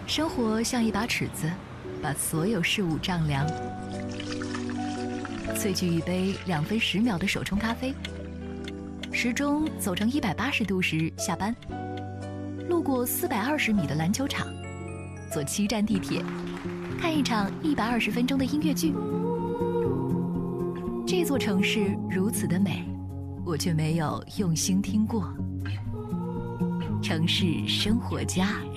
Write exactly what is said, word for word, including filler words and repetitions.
生活像一把尺子，把所有事物丈量。萃取一杯两分十秒的手冲咖啡，时钟走成一百八十度时下班，路过四百二十米的篮球场，坐七站地铁，看一场一百二十分钟的音乐剧。这座城市如此的美，我却没有用心听过。城市生活家。